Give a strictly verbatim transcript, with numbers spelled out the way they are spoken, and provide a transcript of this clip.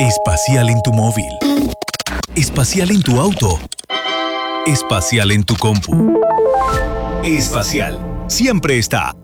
Espacial en tu móvil. Espacial en tu auto. Espacial en tu compu. Espacial siempre está